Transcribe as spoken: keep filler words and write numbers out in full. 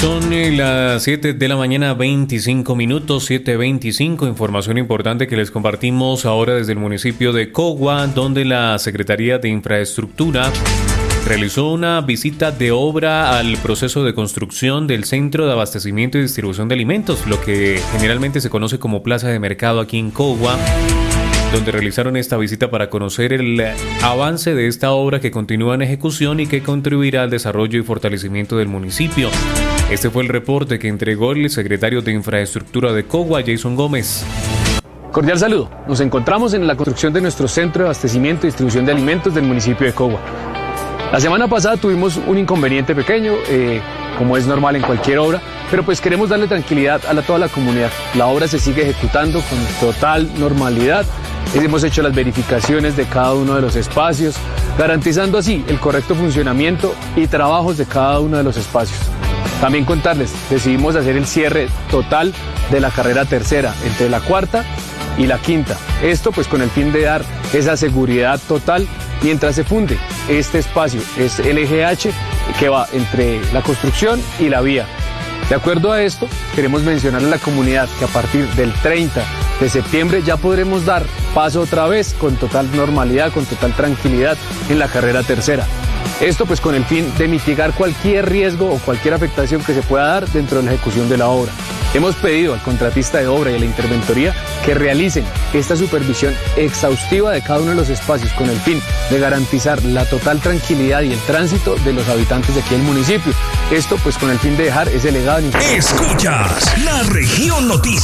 Son eh, las siete de la mañana, veinticinco minutos, siete veinticinco. Información importante que les compartimos ahora desde el municipio de Cogua, donde la Secretaría de Infraestructura realizó una visita de obra al proceso de construcción del Centro de Abastecimiento y Distribución de Alimentos, lo que generalmente se conoce como Plaza de Mercado aquí en Cogua, donde realizaron esta visita para conocer el avance de esta obra que continúa en ejecución y que contribuirá al desarrollo y fortalecimiento del municipio. Este fue el reporte que entregó el secretario de Infraestructura de Cogua, Jason Gómez. Cordial saludo. Nos encontramos en la construcción de nuestro Centro de Abastecimiento y Distribución de Alimentos del municipio de Cogua. La semana pasada tuvimos un inconveniente pequeño, eh, como es normal en cualquier obra, pero pues queremos darle tranquilidad a la, toda la comunidad. La obra se sigue ejecutando con total normalidad. Hemos hecho las verificaciones de cada uno de los espacios, garantizando así el correcto funcionamiento y trabajos de cada uno de los espacios. También contarles, decidimos hacer el cierre total de la carrera tercera entre la cuarta y la quinta. Esto pues con el fin de dar esa seguridad total mientras se funde este espacio. Es el eje H que va entre la construcción y la vía. De acuerdo a esto, queremos mencionarle a la comunidad que a partir del treinta de septiembre ya podremos dar paso otra vez con total normalidad, con total tranquilidad en la carrera tercera. Esto pues con el fin de mitigar cualquier riesgo o cualquier afectación que se pueda dar dentro de la ejecución de la obra. Hemos pedido al contratista de obra y a la interventoría que realicen esta supervisión exhaustiva de cada uno de los espacios con el fin de garantizar la total tranquilidad y el tránsito de los habitantes de aquí del municipio. Esto pues con el fin de dejar ese legado. Escuchas La Región Noticias.